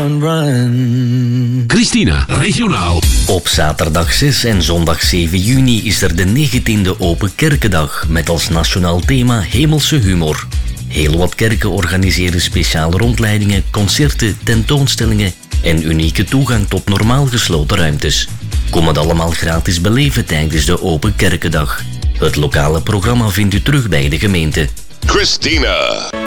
Christina, regionaal. Op zaterdag 6 en zondag 7 juni is er de 19e Open Kerkendag met als nationaal thema hemelse humor. Heel wat kerken organiseren speciale rondleidingen, concerten, tentoonstellingen en unieke toegang tot normaal gesloten ruimtes. Kom het allemaal gratis beleven tijdens de Open Kerkendag. Het lokale programma vindt u terug bij de gemeente. Christina.